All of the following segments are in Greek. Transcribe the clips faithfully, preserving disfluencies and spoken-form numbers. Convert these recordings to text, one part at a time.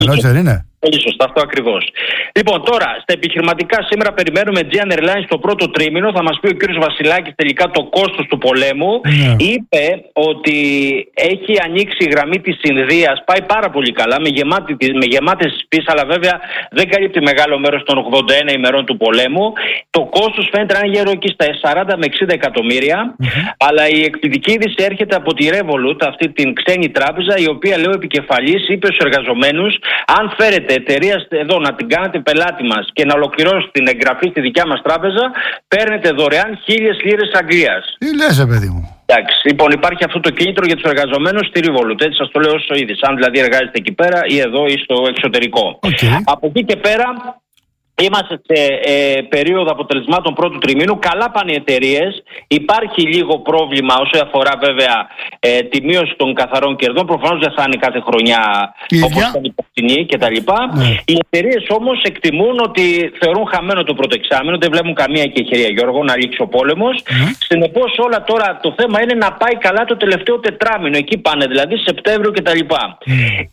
νούμερο, έτσι δεν είναι? Πολύ σωστά, αυτό ακριβώς. Λοιπόν, τώρα, στα επιχειρηματικά σήμερα περιμένουμε Aegean Airlines το πρώτο τρίμηνο. Θα μας πει ο κύριος Βασιλάκης τελικά το κόστος του πολέμου. Yeah. Είπε ότι έχει ανοίξει η γραμμή της Ινδίας, πάει πάρα πολύ καλά, με, γεμάτη, με γεμάτες πίσες, αλλά βέβαια δεν καλύπτει μεγάλο μέρος των ογδόντα ένα ημερών του πολέμου. Το κόστος φαίνεται να είναι γύρω εκεί στα σαράντα με εξήντα εκατομμύρια. Mm-hmm. Αλλά η εκπληκτική είδηση έρχεται από τη Revolut, αυτή την ξένη τράπεζα, η οποία, λέω, επικεφαλής είπε στους εργαζομένους, αν φέρετε εταιρεία εδώ να την κάνετε πελάτη μας και να ολοκληρώσετε την εγγραφή στη δικιά μας τράπεζα, παίρνετε δωρεάν χίλιες λίρες Αγγλίας. Τι λες, παιδί μου? Εντάξει, λοιπόν, υπάρχει αυτό το κίνητρο για τους εργαζομένους στη Revolut. Έτσι σας το λέω όσο είδης. Αν δηλαδή εργάζεστε εκεί πέρα ή εδώ ή στο εξωτερικό. Okay. Από εκεί και πέρα. Είμαστε σε ε, περίοδο αποτελεσμάτων πρώτου τριμήνου. Καλά πάνε οι εταιρείες. Υπάρχει λίγο πρόβλημα όσο αφορά βέβαια ε, τη μείωση των καθαρών κερδών. Προφανώς δεν θα είναι κάθε χρονιά όπως ήταν η πρωτινή κτλ. Ναι. Οι εταιρείες όμως εκτιμούν ότι θεωρούν χαμένο το πρώτο εξάμηνο. Δεν βλέπουν καμία κεχηρία, Γιώργο, να λήξει ο πόλεμος. Ναι. Συνεπώς όλα τώρα το θέμα είναι να πάει καλά το τελευταίο τετράμηνο. Εκεί πάνε δηλαδή Σεπτέμβριο κτλ. Ναι.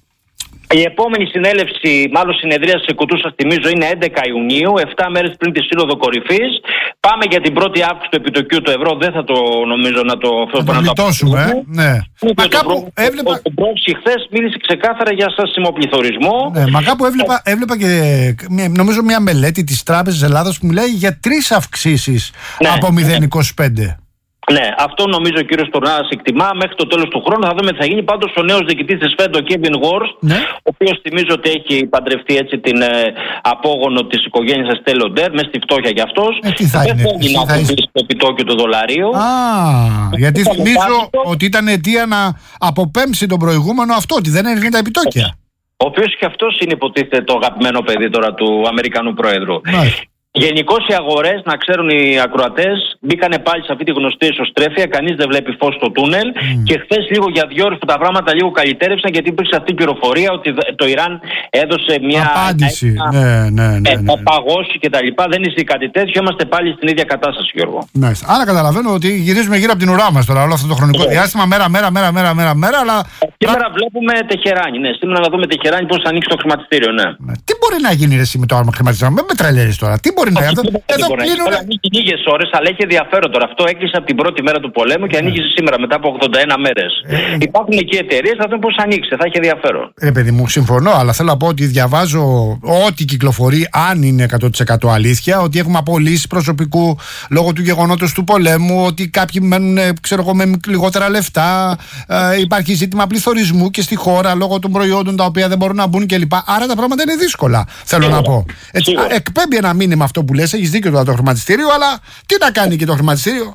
Η επόμενη συνέλευση, μάλλον συνεδρία σε κουτού, σας θυμίζω, είναι έντεκα Ιουνίου, επτά μέρες πριν τη Σύνοδο Κορυφής. Πάμε για την πρώτη αύξηση του επιτοκίου του ευρώ. Δεν θα το νομίζω να το γλιτώσουμε. Ναι. Μα κάπου έβλεπα. Ο Ντομπρόφσκι χθες μίλησε ξεκάθαρα για στασιμό πληθωρισμό. Ναι, μα κάπου έβλεπα, έβλεπα και νομίζω μια μελέτη της Τράπεζας Ελλάδας που μιλάει για τρεις αυξήσεις ναι, από μηδέν κόμμα είκοσι πέντε. Ναι, αυτό νομίζω ο κύριος Τουρνάρας εκτιμά. Μέχρι το τέλος του χρόνου θα δούμε τι θα γίνει. Πάντως ο νέος διοικητής της ΦΕΔ, ο Κέβιν Γόρς, ναι, ο οποίος θυμίζω ότι έχει παντρευτεί έτσι την ε, απόγονο της οικογένειας Αστέλοντέρ, μες στη φτώχεια κι αυτός. Ε, τι θα δεν είναι, θέλει να αυξήσει το επιτόκιο του δολαρίου. Α, γιατί θυμίζω ότι ήταν αιτία να αποπέμψει τον προηγούμενο αυτό, ότι δεν έγινε τα επιτόκια. Ο οποίος και αυτός είναι υποτίθεται το αγαπημένο παιδί τώρα του Αμερικανού Πρόεδρου. Μάλιστα. Γενικώς οι αγορές, να ξέρουν οι ακροατές, μπήκανε πάλι σε αυτή τη γνωστή ισοστρέφεια. Κανείς δεν βλέπει φως στο τούνελ. Mm. Και χθες λίγο για δύο ώρες που τα πράγματα λίγο καλυτέρευσαν, γιατί υπήρξε αυτή η πληροφορία ότι το Ιράν έδωσε μια απάντηση. Ένα, ναι, ναι, ναι, ναι. Θα παγώσει κτλ. Δεν ισχύει κάτι τέτοιο. Είμαστε πάλι στην ίδια κατάσταση, Γιώργο. Ναι. Άρα καταλαβαίνω ότι γυρίζουμε γύρω από την ουρά μας τώρα όλο αυτό το χρονικό yeah. διάστημα. Μέρα, μέρα, μέρα, μέρα, μέρα, μέρα. Αλλά... Σήμερα βλέπουμε Τεχεράνη. Ναι. Σήμερα να δούμε Τεχεράνη πώς θα ανοίξει το χρηματιστήριο. Ναι. Ναι. Τι μπορεί να γίνει εσύ με το άρμα χρηματιστήριο? Με τρελαίνεις τώρα. Τι μπορεί να γίνει? Εδώ πλήνουνε... ανοίγει λίγες ώρες, αλλά έχει ενδιαφέρον τώρα. Αυτό έκλεισε από την πρώτη μέρα του πολέμου και ανοίγει σήμερα μετά από ογδόντα ένα μέρες. Ε, Υπάρχουν εκεί εταιρείες, θα δούμε πώς ανοίξει. Θα έχει ενδιαφέρον. Ε, παιδί μου, συμφωνώ, αλλά θέλω να πω ότι διαβάζω ό,τι κυκλοφορεί, αν είναι εκατό τοις εκατό αλήθεια, ότι έχουμε απολύσεις προσωπικού λόγω του γεγονότος του πολέμου, ότι κάποιοι μένουν, ξέρω εγώ, με λιγότερα λεφτά. Ε, υπάρχει ζήτημα πληθωρισμού και στη χώρα λόγω των προϊόντων τα οποία δεν μπορούν να μπουν κλπ. Άρα τα πράγματα είναι δύσκολα. Θέλω Σίγουρα. να πω. Έτσι, εκπέμπει ένα μήνυμα αυτό που λες, έχεις δίκιο τώρα το χρηματιστήριο, αλλά τι να κάνει και το χρηματιστήριο?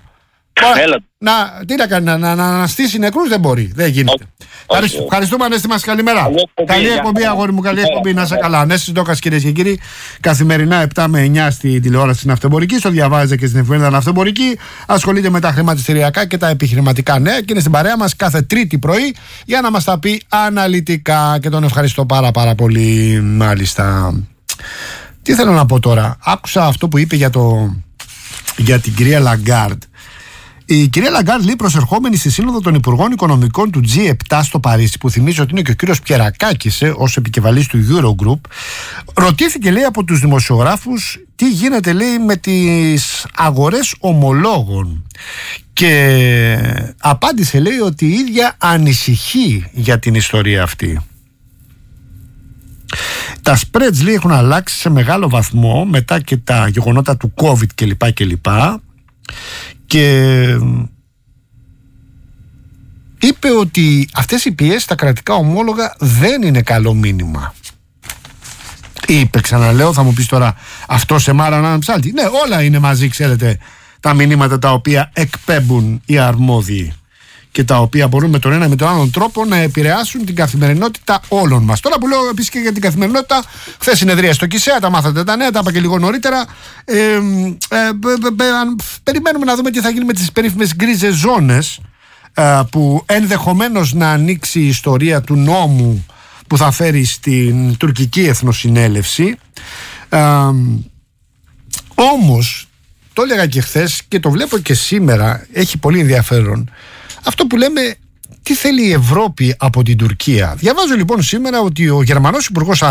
Να, τι να κάνει, να, να, να αναστήσει νεκρούς δεν μπορεί, δεν γίνεται. Okay. Ευχαριστούμε, Ανέστη μας, καλημέρα. Καλή εκπομπή, αγόρι μου, καλή εκπομπή, να είσαι καλά. Ανέστης Ντόκας, κυρίες και κύριοι, καθημερινά επτά με εννιά στη τηλεόραση στην Ναυτεμπορική, στο διαβάζετε και στην εφημερίδα Ναυτεμπορική. Ασχολείται με τα χρηματιστηριακά και τα επιχειρηματικά νέα και είναι στην παρέα μας κάθε Τρίτη πρωί για να μας τα πει αναλυτικά και τον ευχαριστώ πάρα πάρα πολύ, μάλιστα. Τι θέλω να πω τώρα, άκουσα αυτό που είπε για, το, για την κυρία Λαγκάρντ. Η κυρία Λαγκάρντ, λέει, προσερχόμενη στη Σύνοδο των Υπουργών Οικονομικών του τζι επτά στο Παρίσι, που θυμίζω ότι είναι και ο κύριος Πιερακάκης ε, ως επικεφαλής του Eurogroup, ρωτήθηκε, λέει, από τους δημοσιογράφους τι γίνεται, λέει, με τις αγορές ομολόγων. Και απάντησε, λέει, ότι η ίδια ανησυχεί για την ιστορία αυτή. Τα spreads, λέει, έχουν αλλάξει σε μεγάλο βαθμό μετά και τα γεγονότα του COVID κλπ. κλπ. Και είπε ότι αυτές οι πιέσεις στα κρατικά ομόλογα δεν είναι καλό μήνυμα. Είπε, ξαναλέω, θα μου πεις τώρα αυτό σε μάρα να ψάλτη. Ναι, όλα είναι μαζί, ξέρετε, τα μηνύματα τα οποία εκπέμπουν οι αρμόδιοι και τα οποία μπορούν με τον ένα με τον άλλον τρόπο να επηρεάσουν την καθημερινότητα όλων μας. Τώρα που λέω επίσης και για την καθημερινότητα, χθες συνεδρία στο ΚΙΣΕΑ, τα μάθατε τα νέα, τα είπα και λίγο νωρίτερα. Ε, ε, ε, ε, περιμένουμε να δούμε τι θα γίνει με τις περίφημες γκρίζες ζώνες, ε, που ενδεχομένως να ανοίξει η ιστορία του νόμου που θα φέρει στην τουρκική εθνοσυνέλευση. Ε, όμως, το έλεγα και χθες και το βλέπω και σήμερα, έχει πολύ ενδιαφέρον. Αυτό που λέμε, τι θέλει η Ευρώπη από την Τουρκία. Διαβάζω λοιπόν σήμερα ότι ο Γερμανός Υπουργός